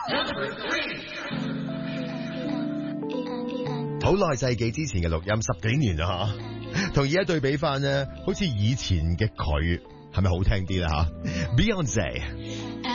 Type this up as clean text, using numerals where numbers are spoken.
好耐世紀之前嘅錄音，10幾年啦吓，同而家對比翻咧，好似以前嘅佢係咪好聽啲啦吓？Beyonce。